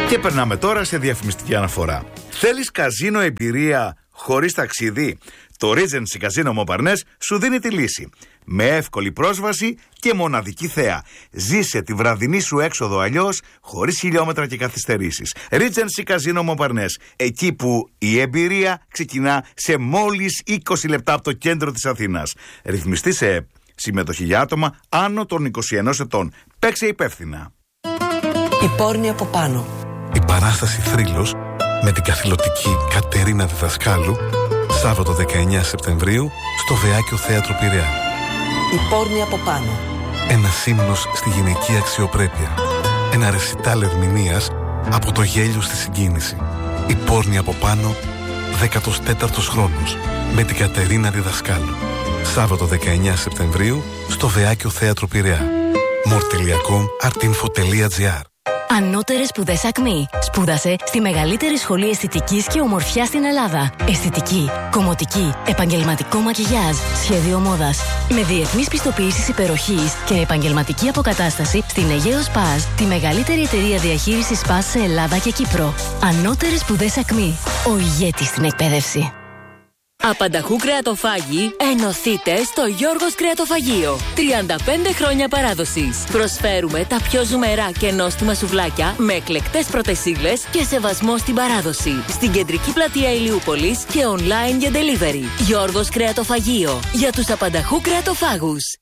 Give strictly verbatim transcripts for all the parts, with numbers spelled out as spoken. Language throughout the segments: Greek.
Και περνάμε τώρα σε διαφημιστική αναφορά. Θέλεις καζίνο εμπειρία χωρίς ταξίδι? Το Regency Casino Montparnasse σου δίνει τη λύση. Με εύκολη πρόσβαση και μοναδική θέα. Ζήσε τη βραδινή σου έξοδο αλλιώς, χωρίς χιλιόμετρα και καθυστερήσεις. Regency Casino Montparnasse. Εκεί που η εμπειρία ξεκινά σε μόλις είκοσι λεπτά από το κέντρο της Αθήνας. Ρυθμιστή σε συμμετοχή για άτομα άνω των είκοσι ενός ετών. Παίξε υπεύθυνα. Η πόρνη από πάνω. Η παράσταση Θρύλος με την καθηλωτική Κατερίνα Διδασκάλου, Σάββατο δεκαεννέα Σεπτεμβρίου στο Βεάκιο Θέατρο Πειραιά. Η πόρνη από πάνω. Ένας ύμνος στη γυναική αξιοπρέπεια. Ένα ρεσιτάλ ερμηνείας από το γέλιο στη συγκίνηση. Η πόρνη από πάνω, δέκατος τέταρτος χρόνος, με την Κατερίνα Διδασκάλου. Σάββατο δεκαεννέα Σεπτεμβρίου στο Βεάκιο Θέατρο Πειραιά. more τελεία com artinfo τελεία gr. Ανώτερες σπουδές Ακμή. Σπούδασε στη μεγαλύτερη σχολή αισθητικής και ομορφιάς στην Ελλάδα. Αισθητική, κομμωτική, επαγγελματικό μακιγιάζ, σχέδιο μόδας. Με διεθνείς πιστοποιήσεις υπεροχής και επαγγελματική αποκατάσταση στην Αιγαίο Σπας, τη μεγαλύτερη εταιρεία διαχείρισης Σπας σε Ελλάδα και Κύπρο. Ανώτερες σπουδές Ακμή. Ο ηγέτης στην εκπαίδευση. Απανταχού κρεατοφάγοι, ενωθείτε στο Γιώργος Κρεατοφαγείο. τριάντα πέντε χρόνια παράδοσης. Προσφέρουμε τα πιο ζουμερά και νόστιμα σουβλάκια με εκλεκτές πρωτεσίλες και σεβασμό στην παράδοση. Στην κεντρική πλατεία Ηλιούπολης και online για delivery. Γιώργος Κρεατοφαγείο. Για τους απανταχού κρεατοφάγους.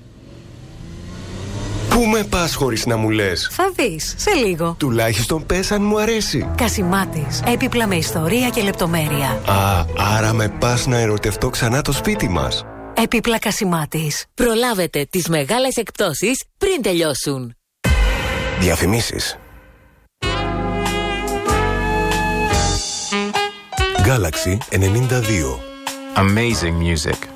Πού με πας χωρίς να μου λες? Θα δεις, σε λίγο. Τουλάχιστον πες αν μου αρέσει. Κασιμάτης. Έπιπλα με ιστορία και λεπτομέρεια. Α, άρα με πας να ερωτευτώ ξανά το σπίτι μας. Έπιπλα Κασιμάτης. Προλάβετε τις μεγάλες εκπτώσεις πριν τελειώσουν. Διαφημίσεις. Galaxy ενενήντα δύο. Amazing music.